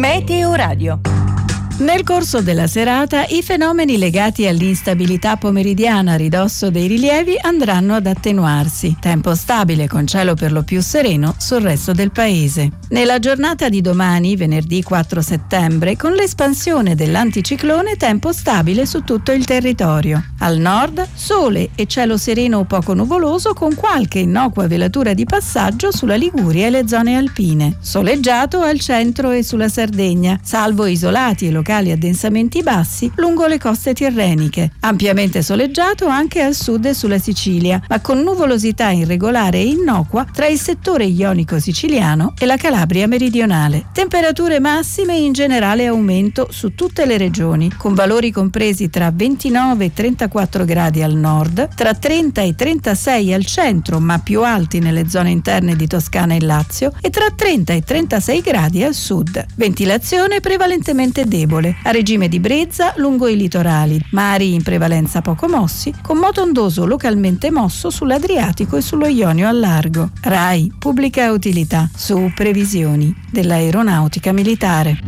Meteo Radio. Nel corso della serata i fenomeni legati all'instabilità pomeridiana a ridosso dei rilievi andranno ad attenuarsi. Tempo stabile con cielo per lo più sereno sul resto del paese. Nella giornata di domani, venerdì 4 settembre, con l'espansione dell'anticiclone, tempo stabile su tutto il territorio. Al nord, sole e cielo sereno o poco nuvoloso con qualche innocua velatura di passaggio sulla Liguria e le zone alpine. Soleggiato al centro e sulla Sardegna, salvo isolati e locali addensamenti bassi lungo le coste tirreniche. Ampiamente soleggiato anche al sud e sulla Sicilia, ma con nuvolosità irregolare e innocua tra il settore ionico siciliano e la Calabria meridionale. Temperature massime in generale aumento su tutte le regioni, con valori compresi tra 29 e 34 gradi al nord, tra 30 e 36 al centro, ma più alti nelle zone interne di Toscana e Lazio, e tra 30 e 36 gradi al sud. Ventilazione prevalentemente debole, a regime di brezza lungo i litorali, mari in prevalenza poco mossi, con moto ondoso localmente mosso sull'Adriatico e sullo Ionio al largo. RAI Pubblica Utilità, su previsioni dell'Aeronautica Militare.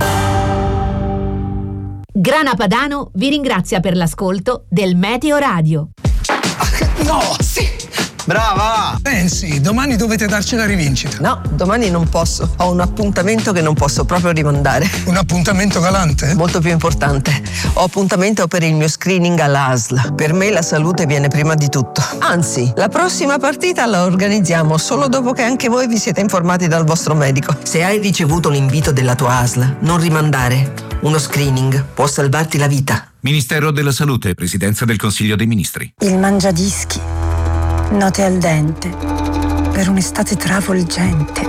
Grana Padano vi ringrazia per l'ascolto del Meteo Radio. No, sì! Brava! Sì, domani dovete darci la rivincita. No, domani non posso. Ho un appuntamento che non posso proprio rimandare. Un appuntamento galante? Molto più importante. Ho appuntamento per il mio screening all'ASL. Per me la salute viene prima di tutto. Anzi, la prossima partita la organizziamo solo dopo che anche voi vi siete informati dal vostro medico. Se hai ricevuto l'invito della tua ASL, non rimandare. Uno screening può salvarti la vita. Ministero della Salute, Presidenza del Consiglio dei Ministri. Il mangiadischi. Note al dente. Per un'estate travolgente.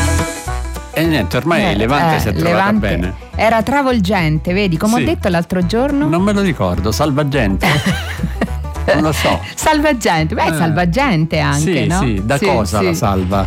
E niente, ormai Levante si è trovata Levante bene. Era travolgente, vedi, come Sì. ho detto l'altro giorno. Non me lo ricordo, salvagente. Non lo so. Salvagente, salvagente anche, sì, no? Sì, da cosa la salva?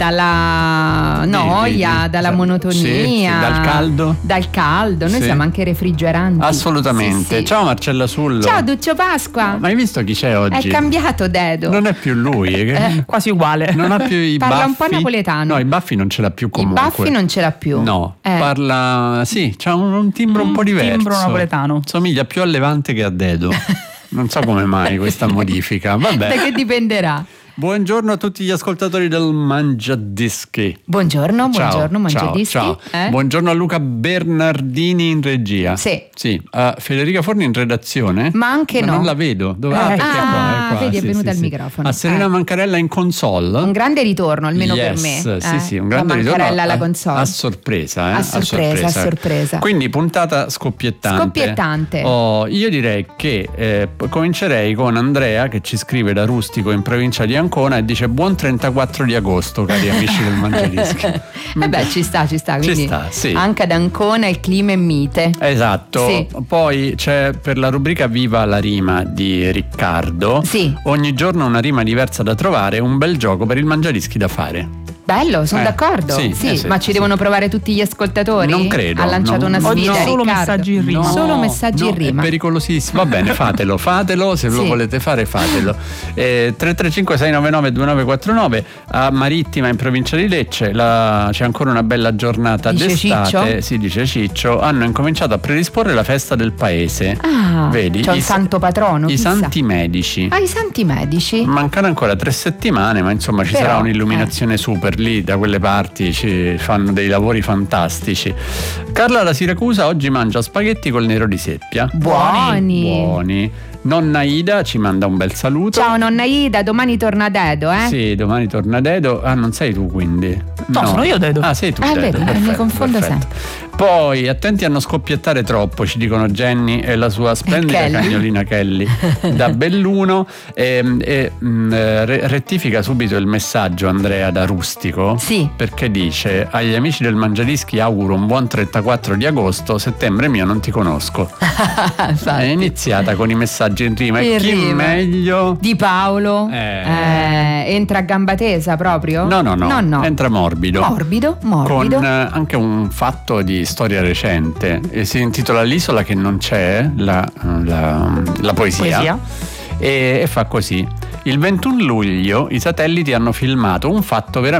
Dalla noia, dalla monotonia. Sì, dal caldo. Dal caldo, noi siamo anche refrigeranti. Assolutamente. Sì. Ciao Marcella Sullo. Ciao Duccio Pasqua. Ma hai visto chi c'è oggi? È cambiato Dedo. Non è più lui. Quasi uguale. Non ha più i baffi. Parla un po' napoletano. No, i baffi non ce l'ha più comunque. I baffi non ce l'ha più. No, parla, sì, c'ha un timbro un po' diverso. Timbro napoletano. Somiglia più a Levante che a Dedo. Non so come mai questa modifica. Vabbè. Da che dipenderà? Buongiorno a tutti gli ascoltatori del Mangiadischi. Buongiorno Mangiadischi. Ciao. Buongiorno a Luca Bernardini in regia. Sì. Federica Forni in redazione. Ma anche no. Non la vedo. Dove? Perché è qua. vedi, è venuta al microfono. A Serena Mancarella in console. Un grande ritorno, almeno per me. Sì, un grande ritorno. Mancarella alla console. A sorpresa. A sorpresa. Quindi puntata scoppiettante. Io direi che comincerei con Andrea che ci scrive da Rustico in provincia di Ancona e dice buon 34 di agosto cari amici del Mangiadischi. Ci sta quindi ci sta, sì. Anche ad Ancona il clima è mite. Esatto, sì. Poi c'è per la rubrica Viva la rima di Riccardo, sì. Ogni giorno una rima diversa da trovare, un bel gioco per il Mangiadischi da fare. Bello, sono d'accordo. Sì, ma ci devono provare tutti gli ascoltatori? Non credo. Ha lanciato una sfida. Oggi solo messaggi in rima. Solo messaggi in rima. È pericolosissimo. Va bene, fatelo, se lo volete fare, fatelo. 335 699 2949 a Marittima in provincia di Lecce. C'è ancora una bella giornata dice d'estate. Ciccio? Sì, dice Ciccio. Hanno incominciato a predisporre la festa del paese. Vedi? C'è un santo patrono. I santi medici. I santi medici. Mancano ancora 3 settimane, ma insomma ci sarà un'illuminazione super. Lì da quelle parti ci fanno dei lavori fantastici. Carla da Siracusa oggi mangia spaghetti col nero di seppia. Buoni. Nonna Ida ci manda un bel saluto. Ciao nonna Ida, domani torna Dedo, Sì, domani torna Dedo. Non sei tu quindi? No, sono io Dedo. Sei tu Dedo. Vedi, mi confondo sempre. Poi attenti a non scoppiettare troppo, ci dicono Jenny e la sua splendida cagnolina Kelly da Belluno. Rettifica subito il messaggio Andrea da Rustico. Sì. Perché dice agli amici del Mangiadischi auguro un buon 34 di agosto, settembre mio non ti conosco. È iniziata con i messaggi in rima. E chi meglio? Di Paolo. Entra a gamba tesa proprio? No. Entra morbido. Morbido. Con anche un fatto di storia recente. Si intitola L'isola che non c'è, la poesia. E fa così. Il 21 luglio i satelliti hanno filmato un fatto veramente